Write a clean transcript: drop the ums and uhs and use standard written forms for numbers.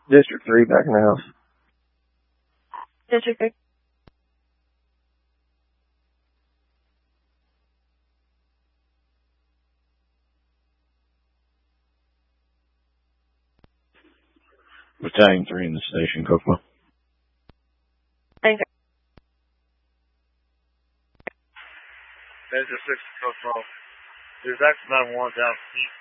District 3, back in the house. District 3. Battalion 3 in the station, Kokomo. Thank you. Major 6 Kokomo. There's X91 down east.